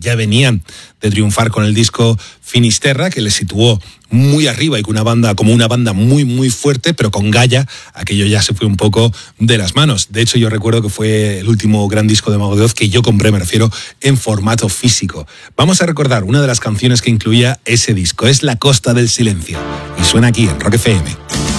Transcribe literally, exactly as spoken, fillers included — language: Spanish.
ya venían de triunfar con el disco Finisterra, que les situó muy arriba y con una banda, como una banda muy, muy fuerte, pero con Gaia, aquello ya se fue un poco de las manos. De hecho, yo recuerdo que fue el último gran disco de Mago de Oz que yo compré, me refiero, en formato físico. Vamos a recordar una de las canciones que incluía ese disco, es La Costa del Silencio, y suena aquí en Rock F M.